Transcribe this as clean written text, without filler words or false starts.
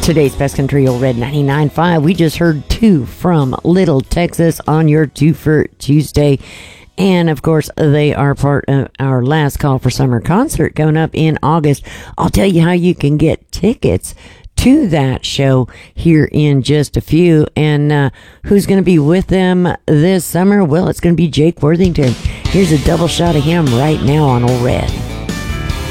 Today's Best Country Old Red 99.5. We just heard two from Little Texas on your Two for Tuesday. And, of course, they are part of our Last Call for Summer concert coming up in August. I'll tell you how you can get tickets to that show here in just a few. And who's going to be with them this summer? Well, it's going to be Jake Worthington. Here's a double shot of him right now on Old Red.